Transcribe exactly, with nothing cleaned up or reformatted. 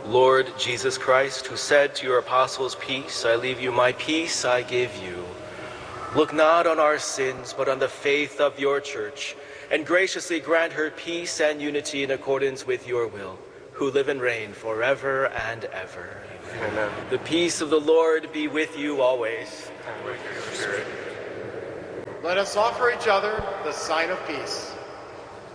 Lord Jesus Christ, who said to your apostles, "Peace I leave you, my peace I give you," look not on our sins, but on the faith of your church, and graciously grant her peace and unity in accordance with your will, who live and reign forever and ever. Amen. Amen. The peace of the Lord be with you always. And with your spirit. Let us offer each other the sign of peace.